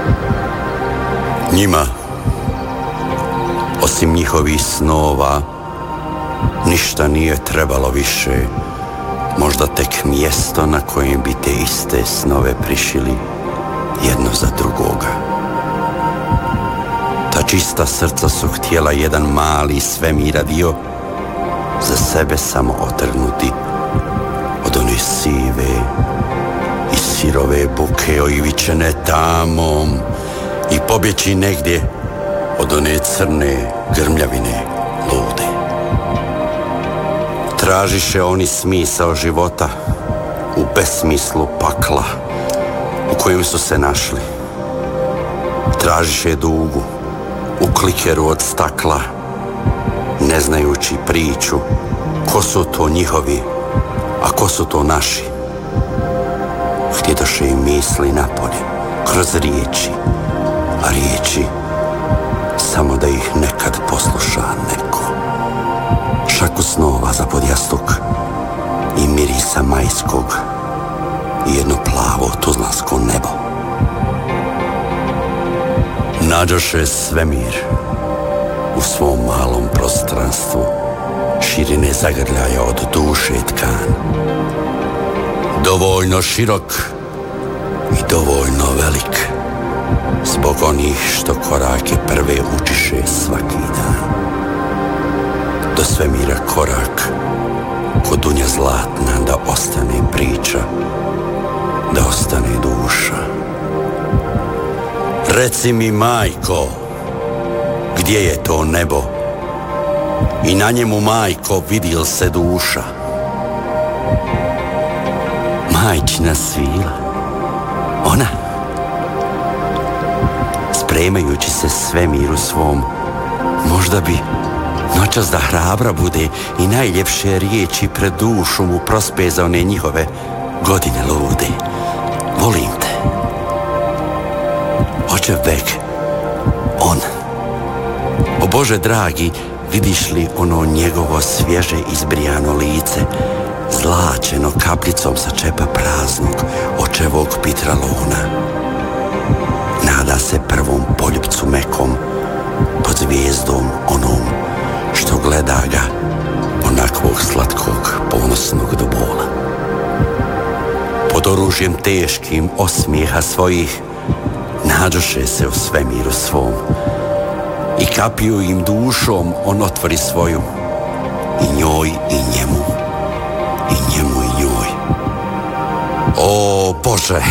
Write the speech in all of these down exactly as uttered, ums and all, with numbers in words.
Njima, osim njihovih snova, ništa nije trebalo više, možda tek mjesto na kojem bi te iste snove prišili jedno za drugoga. Ta čista srca su htjela jedan mali svemira dio za sebe samo otrgnuti od one sive i sirove buke oivičene tamom i pobjeći negdje od one crne grmljavine lude. Tražiše oni smisao života u besmislu pakla u kojem su se našli. Tražiše dugu u klikeru od stakla, ne znajući priču ko su to njihovi, a ko su to naši. Htjedoše im misli napolje, kroz riječi, a riječi samo da ih nekad posluša neko. Šaku snova za podjastuk i mirisa majskog i jedno plavo tuzlansko nebo. Nađoše svemir u svom malom prostranstvu, širine zagrljaja od duše tkan. Dovoljno širok i dovoljno velik zbog onih što korake prve učiše svaki dan. Do svemira korak kod dunja zlatna, da ostane priča, da ostane duša. Reci mi, majko, gdje je to nebo i na njemu, majko, vidil se duša? Majčina svila, ona, spremajući se svemiru svom, možda bi noćas da hrabra bude i najljepše riječi pred dušu mu prospe za one njihove godine lude. Volim te. Očev bek, on. O Bože dragi, vidiš li ono njegovo svježe izbrijano lice, zlačeno kapljicom sa čepa praznog očevog pitralona. Nada se prvom poljupcu mekom pod zvijezdom onom što gleda ga, onakvog slatkog, ponosnog do bola. Pod oružjem teškim osmijeha svojih nađoše se u svemiru svom i kapiju im dušom on otvori svoju, i njoj i njemu, i njemu i njoj. O Bože!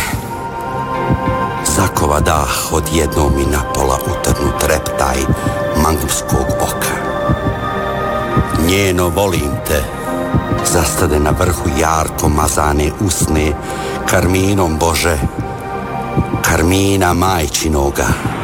Zakova dah odjednom i napola utrnut reptaj mangupskog oka. Njeno volim te zastade na vrhu jarko mazane usne karminom, Bože, karmina majčinoga.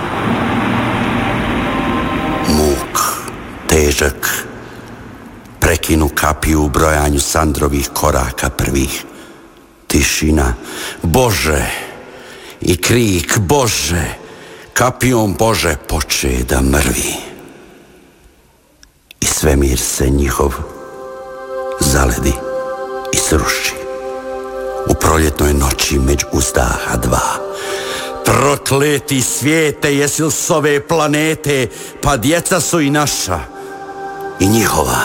Muk, težak, prekinu kapiju u brojanju Sandrovih koraka prvih. Tišina, Bože, i krik, Bože, kapijom, Bože, poče da mrvi. I svemir se njihov zaledi i sruši. U proljetnoj noći među uzdaha dva. Prokleti svijete, jesi li s ove planete, pa djeca su i naša i njihova.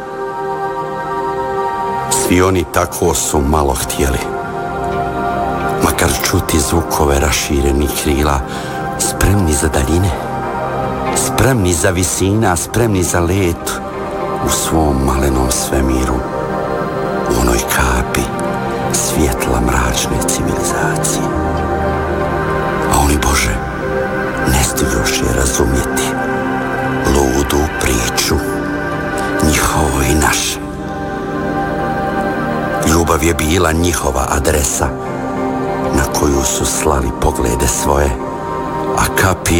Svi oni tako su malo htjeli, makar čuti zvukove raširenih krila, spremni za daljine, spremni za visina, spremni za let u svom malenom svemiru, u onoj kapi svjetla mračne civilizacije. A oni, Bože, ne stigoše razumjeti ludu priču, njihovo i naše. Ljubav je bila njihova adresa na koju su slali poglede svoje, a kapije